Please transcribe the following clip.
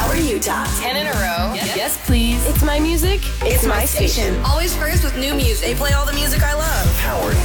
Power Utah. 10 in a row. Yes, please. It's my music. It's my station. Always first with new music. They play all the music I love. Power